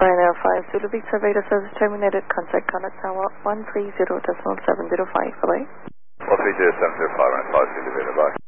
Ryanair 5 Zulu Victor radar service terminated. Contact Contact Tower 130.705. Bye-bye. 130.705, Ryanair 5 Zulu Victor, bye.